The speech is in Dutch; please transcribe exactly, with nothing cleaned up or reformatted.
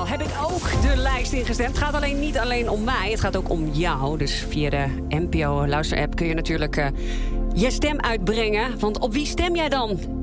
n l heb ik ook de lijst ingestemd. Het gaat alleen niet alleen om mij, het gaat ook om jou. Dus via de N P O luisterapp kun je natuurlijk uh, je stem uitbrengen. Want op wie stem jij dan?